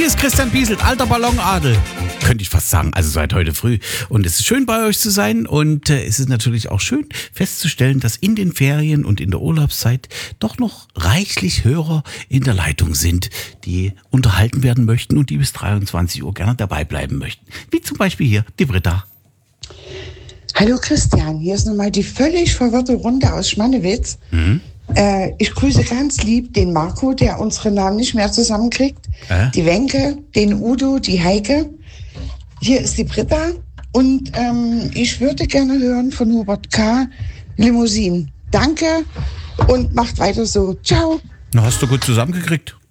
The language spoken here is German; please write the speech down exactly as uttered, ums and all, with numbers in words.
ist Christian Bieselt, alter Ballonadel. Könnte ich fast sagen, also seit heute früh. Und es ist schön, bei euch zu sein. Und äh, es ist natürlich auch schön festzustellen, dass in den Ferien und in der Urlaubszeit doch noch reichlich Hörer in der Leitung sind, die unterhalten werden möchten und die bis dreiundzwanzig Uhr gerne dabei bleiben möchten. Wie zum Beispiel hier die Britta. Hallo Christian, hier ist nochmal die völlig verwirrte Runde aus Schmannewitz. Mhm. Äh, ich grüße ganz lieb den Marco, der unsere Namen nicht mehr zusammenkriegt. Äh? Die Wenke, den Udo, die Heike. Hier ist die Britta und ähm, ich würde gerne hören von Hubert K. Limousine. Danke und macht weiter so. Ciao. Na, hast du gut zusammengekriegt.